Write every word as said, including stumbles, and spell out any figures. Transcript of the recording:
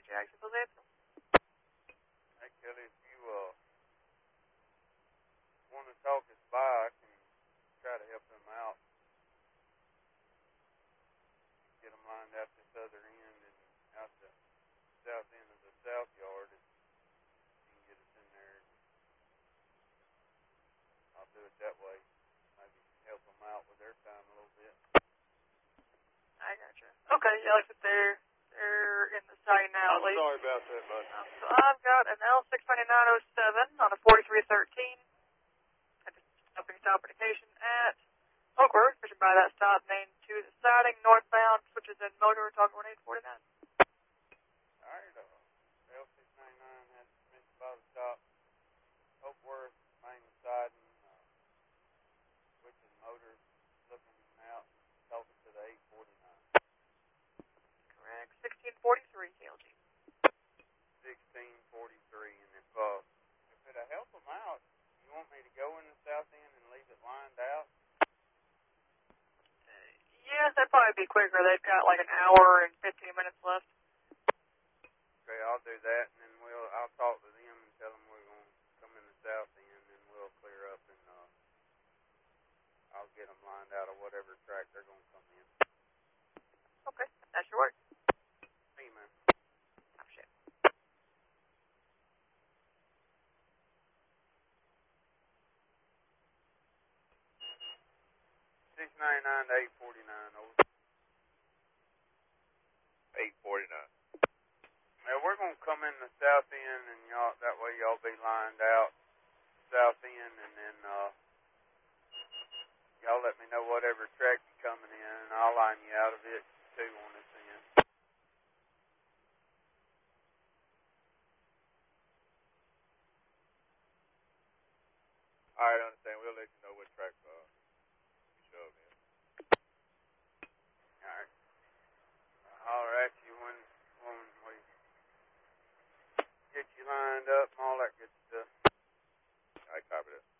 Jacksonville Central. Hey, Kelly, if you uh, want to talk us by, I can try to help them out. Get them lined out this other end and out the south end of the south yard. If you can get us in there, I'll do it that way. Maybe help them out with their time a little bit. I gotcha. Okay, yeah, like I said, they're, they're in the site now, at I'm least. sorry about that, bud. Um, so I've got an L six ninety-nine oh seven on a forty-three thirteen. At the stopping stop indication at Oakworth, pushing by that stop, main to the siding, northbound, switches in motor, talking one eight forty-nine. All right, uh, L six ninety-nine has missed by the stop. Oakworth, main siding, uh, switching motor, looking out, talking to the eight forty-nine. Correct. sixteen forty-three K L G. sixteen forty-three, and if, uh, if it'll help them out, you want me to go in the south end and leave it lined out? Uh, yes, that'd probably be quicker. They've got like an hour and fifteen minutes left. Okay, I'll do that, and then we'll, I'll talk to them and tell them we're going to come in the south end, and we'll clear up, and, uh, I'll get them lined out of whatever track they're going to come in. Okay, that should work. Hey, man. Oh, shit. six ninety-nine to eight forty-nine, over. eight forty-nine. Now, we're going to come in the south end, and y'all, that way y'all be lined out south end, and then, uh, y'all let me know whatever track you're coming in, and I'll line you out of it, too, on this end. All right, I understand. We'll let you know what track uh, you show up in. All right. Holler at you when, when we get you lined up and all that good stuff. All right, copy that.